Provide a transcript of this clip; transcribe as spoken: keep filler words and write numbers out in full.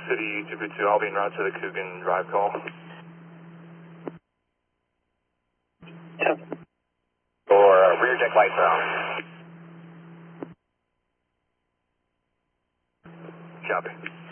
City two two, I'll be en route to the Coogan Drive call. Yeah. Or uh, rear deck lights are on. Copy.